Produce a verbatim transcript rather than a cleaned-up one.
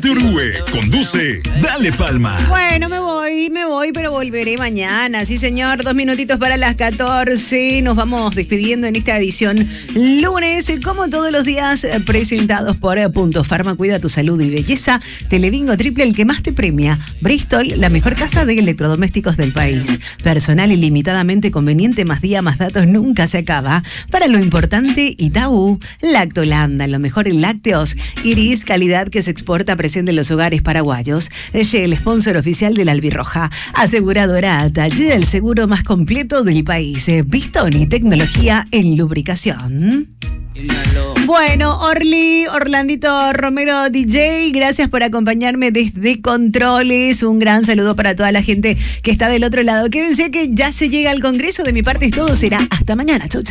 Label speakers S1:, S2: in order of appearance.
S1: Quédate Orue, conduce Dale Palma.
S2: Bueno, me voy, me voy, pero volveré mañana. Sí, señor, dos minutitos para las catorce. Nos vamos despidiendo en esta edición lunes, como todos los días, presentados por Punto Pharma. Cuida tu salud y belleza. Telebingo triple, el que más te premia. Bristol, la mejor casa de electrodomésticos del país. Personal ilimitadamente conveniente, más día, más datos, nunca se acaba. Para lo importante, Itaú. Lactolanda, lo mejor en lácteos. Iris, calidad que se exporta, presente en los hogares paraguayos. Shell, sponsor oficial de la Albirroja. Aseguradora Atalle, el seguro más completo del país. Bistoni, tecnología en lubricación. Bueno, Orly, Orlandito Romero D J, gracias por acompañarme desde Controles. Un gran saludo para toda la gente que está del otro lado. Quédense que ya se llega al Congreso. De mi parte es todo, será hasta mañana. Chau, chau.